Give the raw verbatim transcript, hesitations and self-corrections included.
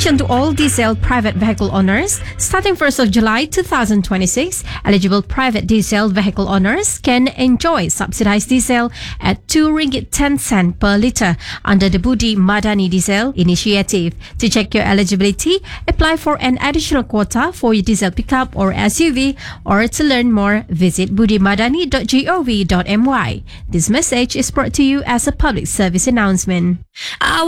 Attention to all diesel private vehicle owners. Starting first of July twenty twenty-six, eligible private diesel vehicle owners can enjoy subsidized diesel at two ringgit ten cent per litre under the Budi Madani Diesel Initiative. To check your eligibility, apply for an additional quota for your diesel pickup or S U V, or to learn more, visit budimadani dot gov dot my. This message is brought to you as a public service announcement.